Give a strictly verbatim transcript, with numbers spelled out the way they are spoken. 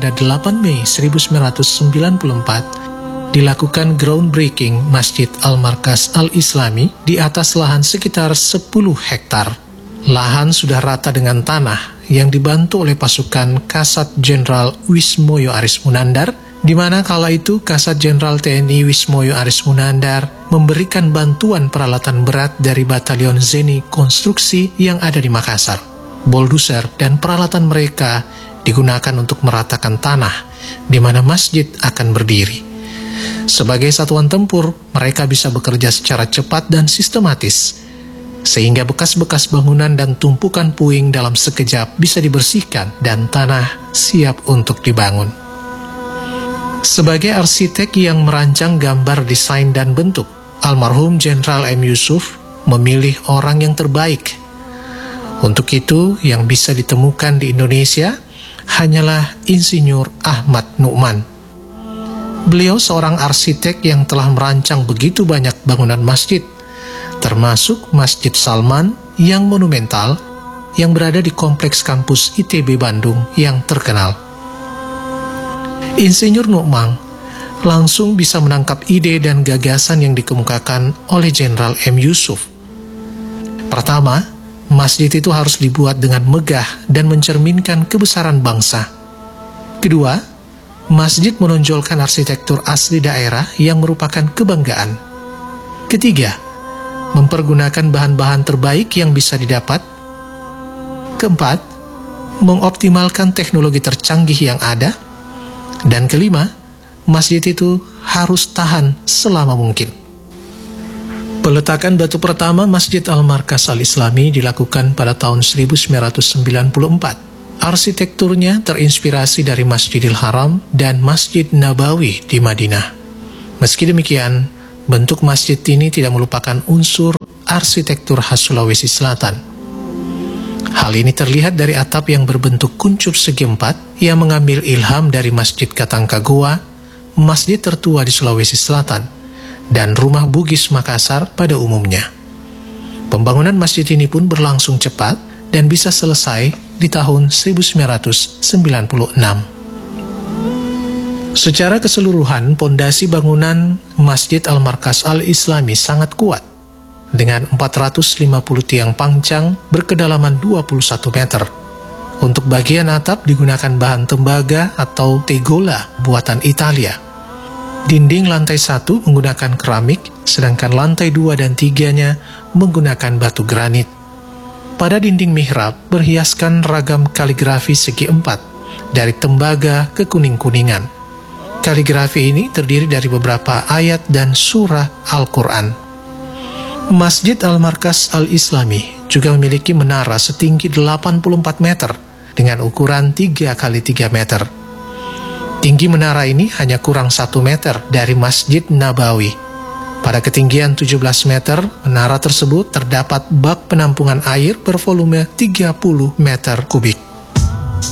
pada delapan Mei seribu sembilan ratus sembilan puluh empat, dilakukan groundbreaking Masjid Al-Markaz Al-Islami di atas lahan sekitar sepuluh hektar. Lahan sudah rata dengan tanah yang dibantu oleh pasukan Kasat Jenderal Wismoyo Aris Munandar, di mana kala itu Kasat Jenderal T N I Wismoyo Aris Munandar memberikan bantuan peralatan berat dari Batalion Zeni Konstruksi yang ada di Makassar. Bulldozer dan peralatan mereka digunakan untuk meratakan tanah di mana masjid akan berdiri. Sebagai satuan tempur, mereka bisa bekerja secara cepat dan sistematis, sehingga bekas-bekas bangunan dan tumpukan puing dalam sekejap bisa dibersihkan dan tanah siap untuk dibangun. Sebagai arsitek yang merancang gambar, desain, dan bentuk, almarhum Jenderal M. Yusuf memilih orang yang terbaik. Untuk itu, yang bisa ditemukan di Indonesia hanyalah Insinyur Ahmad Nu'man. Beliau seorang arsitek yang telah merancang begitu banyak bangunan masjid, termasuk Masjid Salman yang monumental yang berada di kompleks kampus I T B Bandung yang terkenal. Insinyur Nu'man langsung bisa menangkap ide dan gagasan yang dikemukakan oleh Jenderal M. Yusuf. Pertama, masjid itu harus dibuat dengan megah dan mencerminkan kebesaran bangsa. Kedua, masjid menonjolkan arsitektur asli daerah yang merupakan kebanggaan. Ketiga, mempergunakan bahan-bahan terbaik yang bisa didapat. Keempat, mengoptimalkan teknologi tercanggih yang ada. Dan kelima, masjid itu harus tahan selama mungkin. Peletakan batu pertama Masjid Al-Markaz Al-Islami dilakukan pada tahun seribu sembilan ratus sembilan puluh empat. Arsitekturnya terinspirasi dari Masjidil Haram dan Masjid Nabawi di Madinah. Meski demikian, bentuk masjid ini tidak melupakan unsur arsitektur khas Sulawesi Selatan. Hal ini terlihat dari atap yang berbentuk kuncup segi empat yang mengambil ilham dari Masjid Katangkagoa, masjid tertua di Sulawesi Selatan, dan rumah Bugis Makassar pada umumnya. Pembangunan masjid ini pun berlangsung cepat dan bisa selesai di tahun seribu sembilan ratus sembilan puluh enam. Secara keseluruhan, pondasi bangunan Masjid Al-Markaz Al-Islami sangat kuat, dengan empat ratus lima puluh tiang pangcang berkedalaman dua puluh satu meter. Untuk bagian atap digunakan bahan tembaga atau tegola buatan Italia. Dinding lantai satu menggunakan keramik, sedangkan lantai dua dan tiganya menggunakan batu granit. Pada dinding mihrab berhiaskan ragam kaligrafi segi empat, dari tembaga ke kuning-kuningan. Kaligrafi ini terdiri dari beberapa ayat dan surah Al-Quran. Masjid Al-Markaz Al-Islami juga memiliki menara setinggi delapan puluh empat meter dengan ukuran tiga kali tiga meter. Tinggi menara ini hanya kurang satu meter dari Masjid Nabawi. Pada ketinggian tujuh belas meter, menara tersebut terdapat bak penampungan air bervolume tiga puluh meter kubik.